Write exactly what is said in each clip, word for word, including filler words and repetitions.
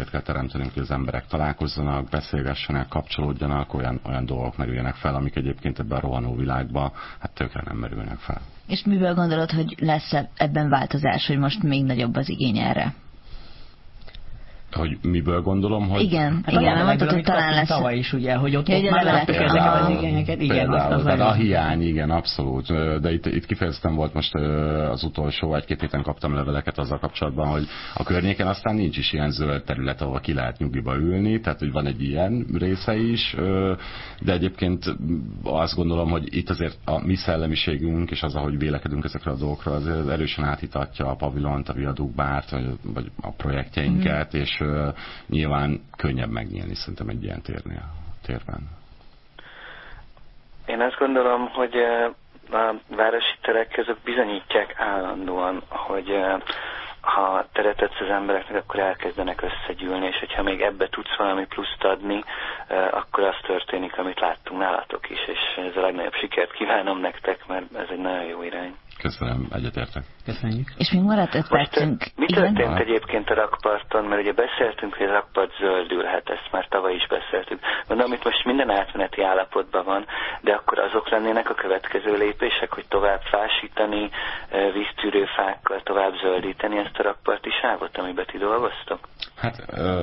lehetőséget kell teremtenünk, hogy az emberek találkozzanak, beszélgessenek, kapcsolódjanak, olyan, olyan dolgok merüljenek fel, amik egyébként ebben a rohanó világban hát tökre nem merülnek fel. És miből gondolod, hogy lesz ebben változás, hogy most még nagyobb az igény erre? Hogy miből gondolom, hogy... Igen, hát igen, nem mondtad, hogy talán lesz... Tavaly is, ugye, hogy ott, ja, ott már láttuk ezeket az igényeket. Igen, például, az, az a hiány, igen, abszolút. De itt, itt kifejezetten volt most az utolsó, egy-két héten kaptam leveleket azzal kapcsolatban, hogy a környéken aztán nincs is ilyen zöld terület, ahol ki lehet nyugiba ülni, tehát hogy van egy ilyen része is, de egyébként azt gondolom, hogy itt azért a mi szellemiségünk, és az, ahogy vélekedünk ezekre a dolgokra, azért erősen átítatja a pavilont, a Viadukt bárt, vagy, vagy a projektjeinket, mm-hmm. és Uh, nyilván könnyebb megnyílni szerintem egy ilyen térnél, térben. Én azt gondolom, hogy uh, a városi terek azok bizonyítják állandóan, hogy uh, ha teret adsz az embereknek, akkor elkezdenek összegyűlni, és hogyha még ebbe tudsz valami pluszt adni, uh, akkor az történik, amit láttunk nálatok is, és ez a legnagyobb sikert kívánom nektek, mert ez egy nagyon jó irány. Köszönöm, egyetértek. Köszönjük. És még maradt öt percünk. Mi történt Igen? egyébként a rakparton, mert ugye beszéltünk, hogy a rakpart zöldülhet, ezt már tavaly is beszéltük. Mondom, itt most minden átmeneti állapotban van, de akkor azok lennének a következő lépések, hogy tovább fásítani, víztűrőfákkal tovább zöldíteni ezt a rakparti sávot, amiben ti dolgoztok? Hát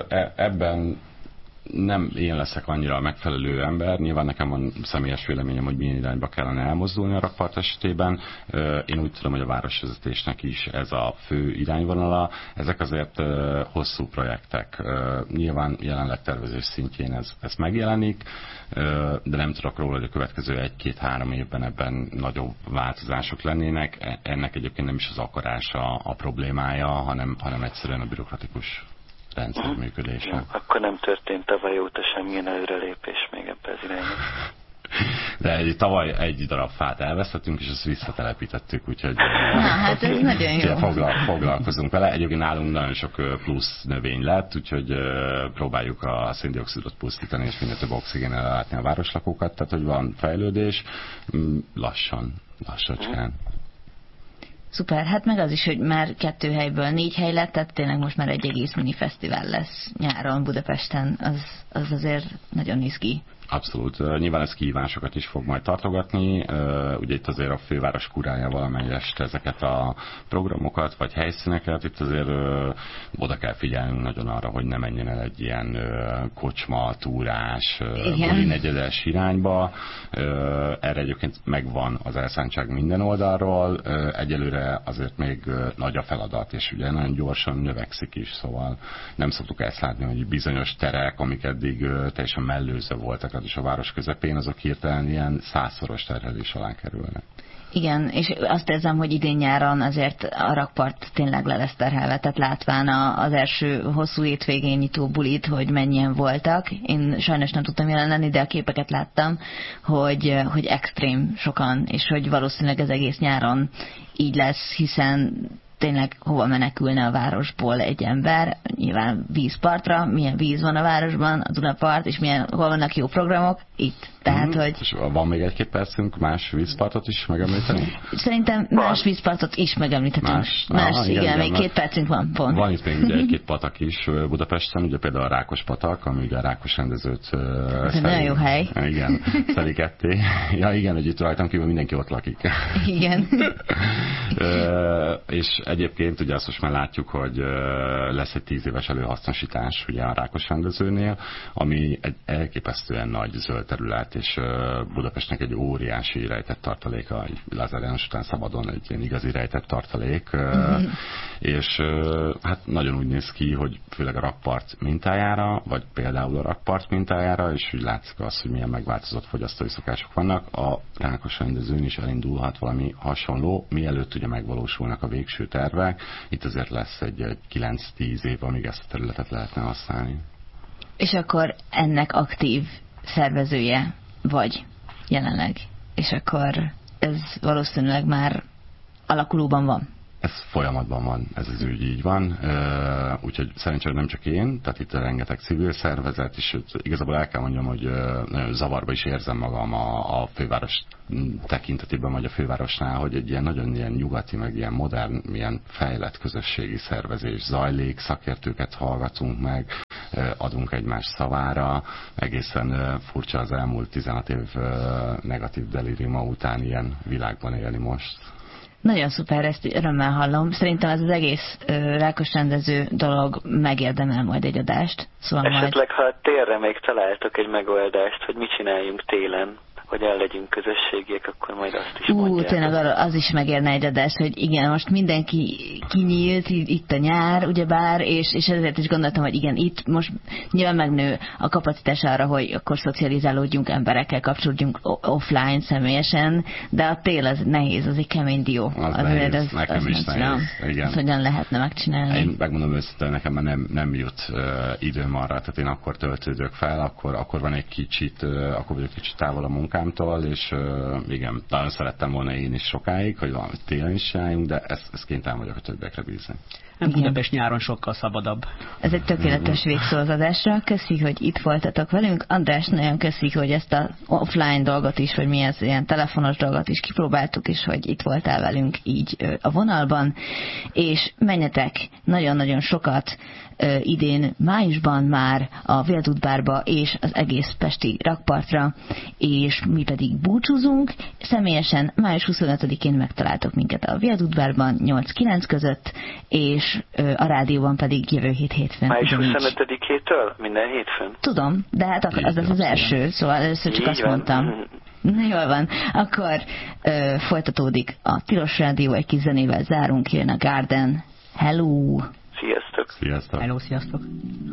ebben nem én leszek annyira a megfelelő ember, nyilván nekem van személyes véleményem, hogy milyen irányba kellene elmozdulni a rakpart esetében. Én úgy tudom, hogy a városvezetésnek is ez a fő irányvonala. Ezek azért hosszú projektek. Nyilván jelenleg tervezés szintjén ez, ez megjelenik, de nem tudok róla, hogy a következő egy-két-három évben ebben nagyobb változások lennének. Ennek egyébként nem is az akarása a problémája, hanem, hanem egyszerűen a bürokratikus rendszer uh-huh. működése. Jó, akkor nem történt tavaly óta semmilyen előrelépés még ebbe az irányba. De egy, tavaly egy darab fát elvesztettünk, és ezt visszatelepítettük, úgyhogy Na, hát ez nagyon jó. Foglal, foglalkozunk vele. Egyébként nálunk nagyon sok plusz növény lett, úgyhogy próbáljuk a széndioxidot pusztítani, és minél több oxigénnel ellátni a városlakókat, tehát hogy van fejlődés, lassan, lassacskán. Szuper, hát meg az is, hogy már kettő helyből négy hely lett, tehát tényleg most már egy egész mini fesztivál lesz nyáron Budapesten, az, az azért nagyon izgi. Abszolút. Nyilván ez kihívásokat is fog majd tartogatni. Ugye itt azért a főváros kurálja valamelyest ezeket a programokat, vagy helyszíneket. Itt azért oda kell figyelnünk nagyon arra, hogy ne menjen el egy ilyen kocsma, túrás, buli negyedes irányba. Erre egyébként megvan az elszántság minden oldalról. Egyelőre azért még nagy a feladat, és ugye nagyon gyorsan növekszik is, szóval nem szoktuk ezt látni, hogy bizonyos terek, amik eddig teljesen mellőző voltak, és a város közepén, azok hirtelen ilyen százszoros terhelés alá kerülnek. Igen, és azt érzem, hogy idén nyáron azért a rakpart tényleg le lesz terhelve, tehát látván az első hosszú hétvégén nyitó bulit, hogy mennyien voltak. Én sajnos nem tudtam jelen lenni, de a képeket láttam, hogy, hogy extrém sokan, és hogy valószínűleg az egész nyáron így lesz, hiszen tényleg hova menekülne a városból egy ember, nyilván vízpartra, milyen víz van a városban, a Dunapart, és milyen, hol vannak jó programok, itt. Tehát, mm, hogy... És van még egy-két percünk más vízpartot is megemlíteni? Szerintem más vízpartot is megemlíthetünk. Más, más ah, igen, igen, még két percünk van, pont. Van itt még ugye egy-két patak is Budapesten, ugye például a Rákos patak, ami ugye a Rákos rendezőt... Ez egy nagyon jó hely. Igen, szeli ketté. Ja igen, hogy itt rajtam kívül mindenki ott lakik. Igen. És egyébként ugye azt most már látjuk, hogy lesz egy tíz éves előhasznosítás ugye a Rákos rendezőnél, ami egy elképesztően nagy zöld terület, és Budapestnek egy óriási rejtett tartaléka, Lázár János után szabadon egy ilyen igazi rejtett tartalék, mm-hmm. és hát nagyon úgy néz ki, hogy főleg a rakpart mintájára, vagy például a rakpart mintájára, és úgy látszik az, hogy milyen megváltozott fogyasztói szokások vannak, a Rákos rendezőn is elindulhat valami hasonló, mielőtt ugye megvalósulnak a végső tervek. Itt azért lesz egy, egy kilenc-tíz év, amíg ezt a területet lehetne használni. És akkor ennek aktív szervezője vagy jelenleg, és akkor ez valószínűleg már alakulóban van. Ez folyamatban van, ez az ügy így van, úgyhogy szerencsére nem csak én, tehát itt rengeteg civil szervezet, és igazából el kell mondjam, hogy nagyon zavarba is érzem magam a, a főváros tekintetében, vagy a fővárosnál, hogy egy ilyen nagyon ilyen nyugati, meg ilyen modern, ilyen fejlett közösségi szervezés zajlik, szakértőket hallgatunk meg, adunk egymás szavára. Egészen furcsa az elmúlt tizenhat év negatív delíriuma után ilyen világban élni most. Nagyon szuper, ezt örömmel hallom. Szerintem ez az egész uh, rákos rendező dolog megérdemel majd egy adást. Szóval esetleg, majd... ha térre még találtok egy megoldást, hogy mit csináljunk télen, hogy el legyünk közösségiek, akkor majd azt is Ú, mondják. tényleg az is megérne egy adás, hogy igen, most mindenki kinyílt, itt a nyár, ugyebár, és, és ezért is gondoltam, hogy igen, itt most nyilván megnő a kapacitás arra, hogy akkor szocializálódjunk emberekkel, kapcsolódjunk offline személyesen, de a tél az nehéz, az egy kemény dió. Az az nehéz, az, nekem az is nehéz. Igen. Ezt hogyan lehetne megcsinálni? Én megmondom őszintén, nekem már nem, nem jut uh, időm arra, tehát én akkor töltődök fel, akkor, akkor van egy kicsit, uh, akkor vagyok kicsit távol a munkám, és uh, igen, nagyon szerettem volna én is sokáig, hogy valamit télen is csináljunk, de ezt, ezt kénytelen vagyok a többiekre bízni. Nem, Budapest nyáron sokkal szabadabb. Ez egy tökéletes végszó az adásra. Köszi, hogy itt voltatok velünk. András, nagyon köszi, hogy ezt a offline dolgot is, vagy mi ez, ilyen telefonos dolgot is kipróbáltuk, és hogy itt voltál velünk így a vonalban. És menjetek nagyon-nagyon sokat idén májusban már a Viadutt Bárba és az egész pesti rakpartra, és mi pedig búcsúzunk. Személyesen május huszonötödikén megtaláltok minket a Viadutt Bárban nyolc-kilenc között, és a rádióban pedig jövő hét hétfőn. május huszonötödikétől? Minden hétfőn? Tudom, de hát az az, az első, szóval először csak Így azt van. mondtam. Na jól van, akkor ö, folytatódik a Tilos Rádió, egy kis zenével zárunk, jön a Garden. Hello! Sziasztok! Sziasztok! Hello, sziasztok!